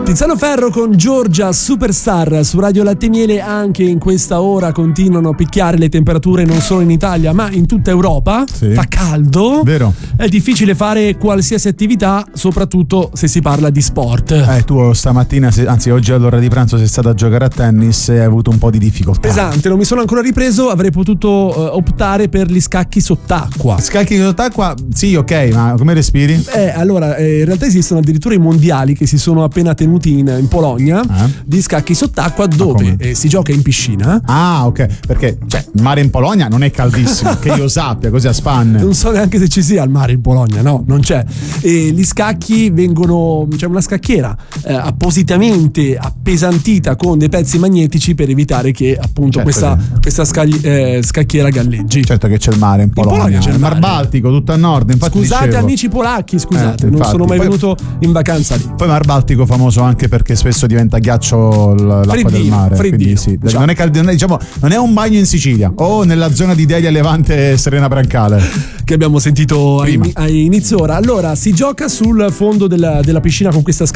Tiziano Ferro con Giorgia Superstar su Radio Latte e Miele. Anche in questa ora continuano a picchiare le temperature non solo in Italia ma in tutta Europa. Sì. Fa caldo, vero? È difficile fare qualsiasi attività, soprattutto se si parla di sport. Tu stamattina, anzi oggi all'ora di pranzo sei stata a giocare a tennis e hai avuto un po' di difficoltà. Pesante, non mi sono ancora ripreso. Avrei potuto optare per gli scacchi sott'acqua. Scacchi sott'acqua? Sì, ok, ma come respiri? Allora, in realtà esistono addirittura i mondiali che si sono appena tenuti in Polonia di scacchi sott'acqua, dove si gioca in piscina. Ah, ok, perché il mare in Polonia non è caldissimo, che io sappia, così a spanne. Non so neanche se ci sia il mare in Polonia, no, non c'è. E gli scacchi c'è una scacchiera appositamente appesantita con dei pezzi magnetici per evitare che appunto questa scacchiera galleggi. Certo che c'è il mare in Polonia, c'è il Mar Baltico, tutto a nord. Infatti scusate dicevo, amici polacchi, scusate, non infatti, sono mai venuto in vacanza lì. Poi Mar Baltico famoso anche perché spesso diventa ghiaccio l'acqua del mare, quindi sì, diciamo. non è caldo, non è un bagno in Sicilia o nella zona di Delia Levante Serena Brancale che abbiamo sentito a inizio ora. Allora, si gioca sul fondo della piscina con questa